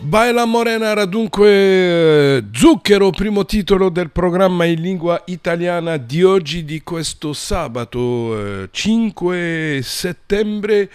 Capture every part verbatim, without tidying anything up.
Baila Morena era dunque Zucchero, primo titolo del programma in lingua italiana di oggi, di questo sabato eh, cinque settembre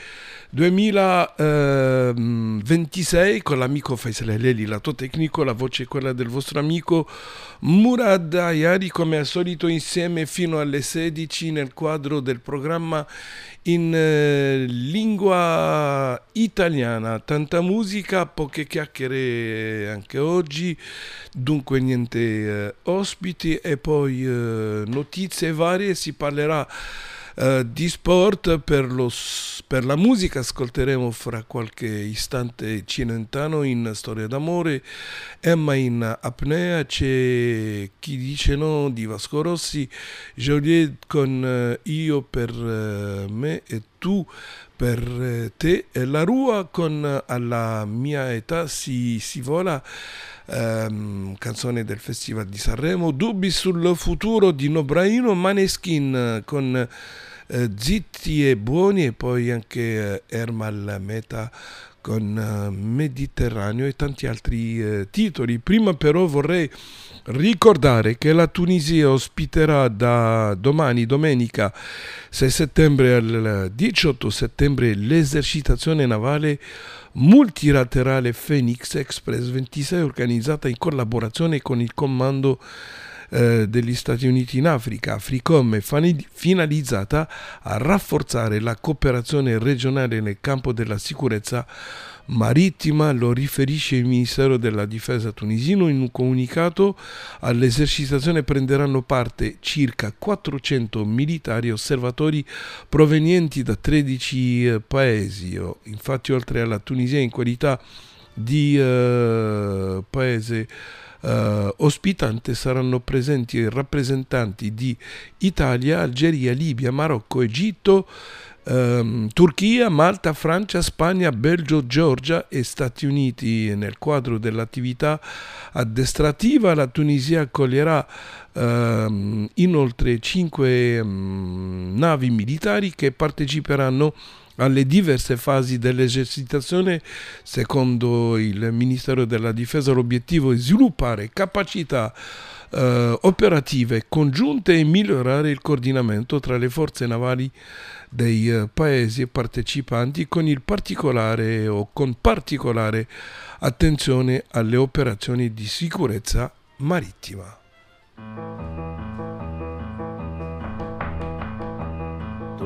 duemilaventisei, con l'amico Faisal Heleli, lato tecnico, la voce è quella del vostro amico Murad Ayari, come al solito insieme fino alle sedici nel quadro del programma in eh, lingua italiana. Tanta musica, poche chiacchiere anche oggi, dunque niente eh, ospiti e poi eh, notizie varie. Si parlerà Uh, di sport. Per, lo, per la musica ascolteremo fra qualche istante Cilentano in Storia d'amore, Emma in Apnea, c'è Chi dice no di Vasco Rossi, Joliet con uh, Io per uh, me e tu per uh, te, e La Rua con uh, Alla mia età si, si vola, um, canzone del Festival di Sanremo, Dubbi sul futuro di Nobraino, Maneskin uh, con Uh, Zitti e buoni, e poi anche uh, Ermal Meta con uh, Mediterraneo e tanti altri uh, titoli. Prima però vorrei ricordare che la Tunisia ospiterà da domani, domenica sei settembre al diciotto settembre, l'esercitazione navale multilaterale Phoenix Express ventisei, organizzata in collaborazione con il comando degli Stati Uniti in Africa, AFRICOM, è finalizzata a rafforzare la cooperazione regionale nel campo della sicurezza marittima, lo riferisce il Ministero della Difesa tunisino in un comunicato. All'esercitazione prenderanno parte circa quattrocento militari osservatori provenienti da tredici eh, paesi. Infatti, oltre alla Tunisia, in qualità di eh, paese Uh, ospitante saranno presenti rappresentanti di Italia, Algeria, Libia, Marocco, Egitto, um, Turchia, Malta, Francia, Spagna, Belgio, Georgia e Stati Uniti. Nel quadro dell'attività addestrativa la Tunisia accoglierà um, inoltre cinque um, navi militari che parteciperanno alle diverse fasi dell'esercitazione. Secondo il Ministero della Difesa l'obiettivo è sviluppare capacità eh, operative congiunte e migliorare il coordinamento tra le forze navali dei eh, paesi partecipanti, con il particolare o con particolare attenzione alle operazioni di sicurezza marittima.